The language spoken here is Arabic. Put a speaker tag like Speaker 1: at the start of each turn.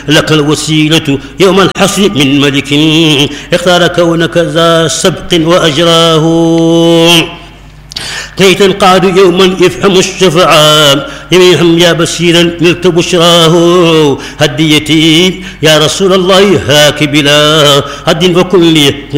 Speaker 1: لك الوسيلة يوم الحصر من ملك اختار كونك ذا سبق وأجراه كي تنقاد يوما يفهم الشفعاء يميهم يا بشيرا نلت بشراه هديتي يا رسول الله هاك بلا هد وكل